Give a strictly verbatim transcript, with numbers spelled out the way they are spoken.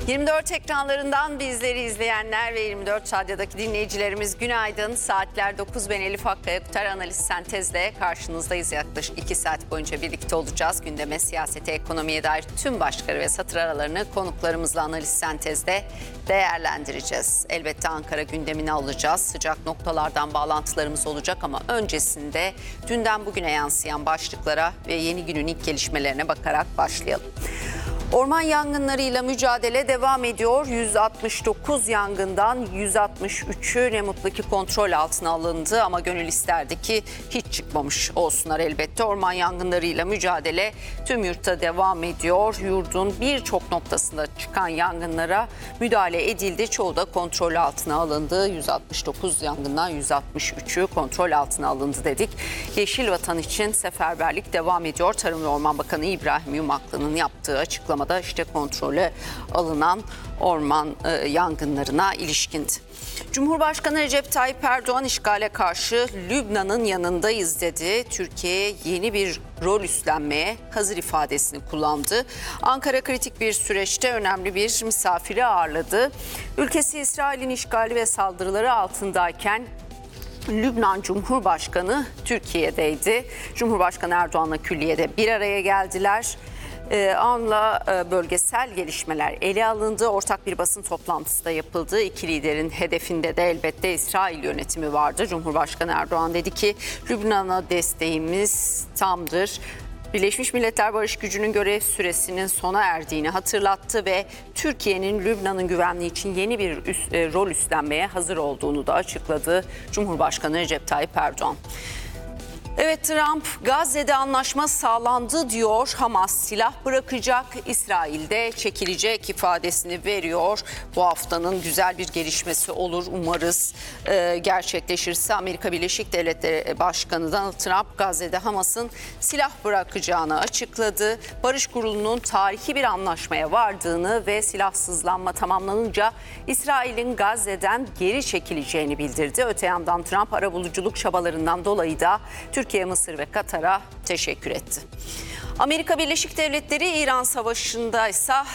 yirmi dört ekranlarından bizleri izleyenler ve yirmi dört Radya'daki dinleyicilerimiz günaydın. Saatler dokuz, ben Elif Akkaya Kutar analiz sentezle karşınızdayız. Yaklaşık iki saat boyunca birlikte olacağız. Gündeme, siyasete, ekonomiye dair tüm başlıkları ve satır aralarını konuklarımızla analiz sentezde değerlendireceğiz. Elbette Ankara gündemine alacağız. Sıcak noktalardan bağlantılarımız olacak ama öncesinde dünden bugüne yansıyan başlıklara ve yeni günün ilk gelişmelerine bakarak başlayalım. Orman yangınlarıyla mücadele devam ediyor. yüz altmış dokuz yangından yüz altmış üçü ne mutlu ki kontrol altına alındı ama gönül isterdi ki hiç çıkmamış olsunlar elbette. Orman yangınlarıyla mücadele tüm yurtta devam ediyor. Yurdun birçok noktasında çıkan yangınlara müdahale edildi. Çoğu da kontrol altına alındı. yüz altmış dokuz yangından yüz altmış üçü kontrol altına alındı dedik. Yeşil Vatan için seferberlik devam ediyor. Tarım ve Orman Bakanı İbrahim Yumaklı'nın yaptığı açıklama da işte kontrole alınan orman e, yangınlarına ilişkindi. Cumhurbaşkanı Recep Tayyip Erdoğan işgale karşı Lübnan'ın yanındayız dedi. Türkiye'ye yeni bir rol üstlenmeye hazır ifadesini kullandı. Ankara kritik bir süreçte önemli bir misafiri ağırladı. Ülkesi İsrail'in işgali ve saldırıları altındayken Lübnan Cumhurbaşkanı Türkiye'deydi. Cumhurbaşkanı Erdoğan'la külliyede bir araya geldiler. Ee, anla e, bölgesel gelişmeler ele alındı. Ortak bir basın toplantısı da yapıldı. İki liderin hedefinde de elbette İsrail yönetimi vardı. Cumhurbaşkanı Erdoğan dedi ki Lübnan'a desteğimiz tamdır. Birleşmiş Milletler Barış Gücü'nün görev süresinin sona erdiğini hatırlattı ve Türkiye'nin Lübnan'ın güvenliği için yeni bir üst, e, rol üstlenmeye hazır olduğunu da açıkladı Cumhurbaşkanı Recep Tayyip Erdoğan. Evet, Trump Gazze'de anlaşma sağlandı diyor. Hamas silah bırakacak, İsrail'de çekilecek ifadesini veriyor. Bu haftanın güzel bir gelişmesi olur umarız. Ee, gerçekleşirse Amerika Birleşik Devletleri Başkanı Donald Trump Gazze'de Hamas'ın silah bırakacağını açıkladı. Barış Kurulu'nun tarihi bir anlaşmaya vardığını ve silahsızlanma tamamlanınca İsrail'in Gazze'den geri çekileceğini bildirdi. Öte yandan Trump arabuluculuk çabalarından dolayı da Türkiye Türkiye, Mısır ve Katar'a teşekkür etti. Amerika Birleşik Devletleri İran Savaşı'nda ise